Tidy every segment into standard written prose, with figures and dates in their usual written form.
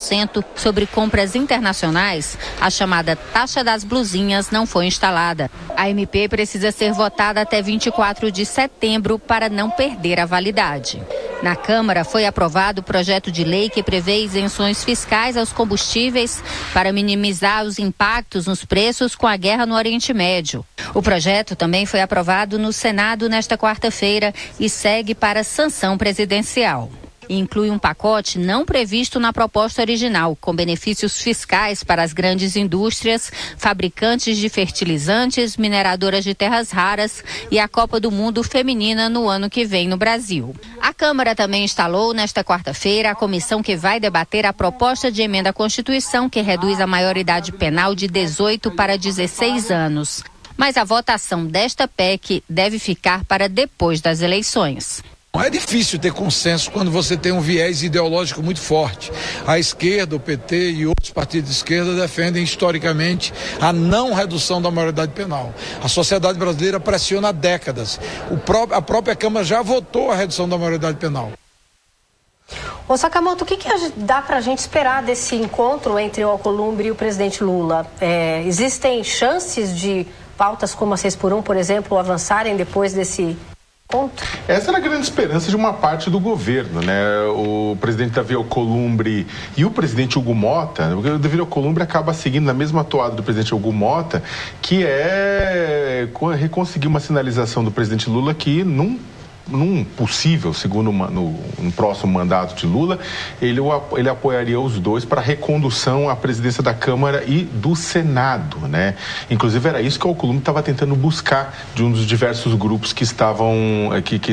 10% sobre compras internacionais, a chamada taxa das blusinhas não foi instalada. A MP precisa ser votada até 24 de setembro para não perder a validade. Na Câmara foi aprovado o projeto de lei que prevê isenções fiscais aos combustíveis para minimizar os impactos nos preços com a guerra no Oriente Médio. O projeto também foi aprovado no Senado nesta quarta-feira e segue para sanção presidencial. Inclui um pacote não previsto na proposta original, com benefícios fiscais para as grandes indústrias, fabricantes de fertilizantes, mineradoras de terras raras e a Copa do Mundo Feminina no ano que vem no Brasil. A Câmara também instalou nesta quarta-feira a comissão que vai debater a proposta de emenda à Constituição que reduz a maioridade penal de 18 para 16 anos. Mas a votação desta PEC deve ficar para depois das eleições. É difícil ter consenso quando você tem um viés ideológico muito forte. A esquerda, o PT e outros partidos de esquerda defendem historicamente a não redução da maioridade penal. A sociedade brasileira pressiona há décadas. A própria Câmara já votou a redução da maioridade penal. Ô Sakamoto, o que dá para a gente esperar desse encontro entre o Alcolumbre e o presidente Lula? Existem chances de pautas como a 6x1, por exemplo, avançarem depois desse ponto? Essa era a grande esperança de uma parte do governo, né? O presidente Davi Alcolumbre e o presidente Hugo Mota, porque o Davi Alcolumbre acaba seguindo na mesma toada do presidente Hugo Mota, que é conseguir uma sinalização do presidente Lula que num possível, segundo no próximo mandato de Lula, ele apoiaria os dois para a recondução à presidência da Câmara e do Senado, né? Inclusive era isso que o Alcolumbre estava tentando buscar de um dos diversos grupos que estão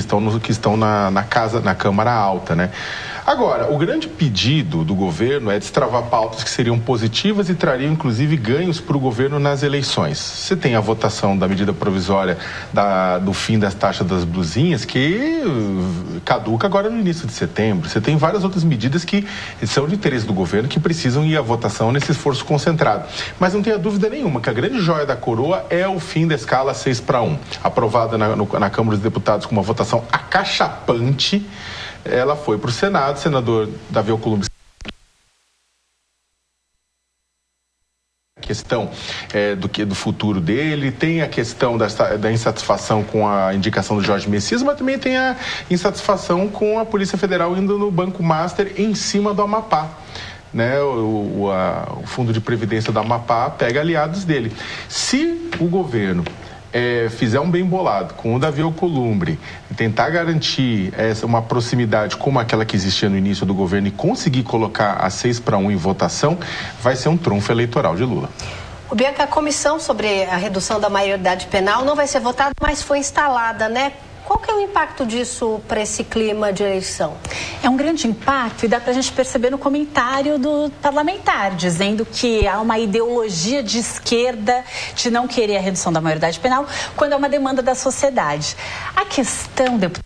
na Câmara Alta, né? Agora, o grande pedido do governo é destravar pautas que seriam positivas e trariam, inclusive, ganhos para o governo nas eleições. Você tem a votação da medida provisória do fim das taxas das blusinhas, que caduca agora no início de setembro. Você tem várias outras medidas que são de interesse do governo, que precisam ir à votação nesse esforço concentrado. Mas não tenha dúvida nenhuma que a grande joia da coroa é o fim da escala 6-1, aprovada na Câmara dos Deputados com uma votação acachapante. Ela foi para o Senado, o senador Davi Alcolumbre. A questão do futuro dele, tem a questão da insatisfação com a indicação do Jorge Messias, mas também tem a insatisfação com a Polícia Federal indo no Banco Master em cima do Amapá. Né? O Fundo de Previdência do Amapá pega aliados dele. Se o governo fizer um bem bolado com o Davi Alcolumbre, tentar garantir uma proximidade como aquela que existia no início do governo e conseguir colocar a 6-1 em votação, vai ser um trunfo eleitoral de Lula. Bianca, a comissão sobre a redução da maioridade penal não vai ser votada, mas foi instalada, né? Qual que é o impacto disso para esse clima de eleição? É um grande impacto e dá para a gente perceber no comentário do parlamentar, dizendo que há uma ideologia de esquerda de não querer a redução da maioridade penal quando é uma demanda da sociedade. A questão, deputado,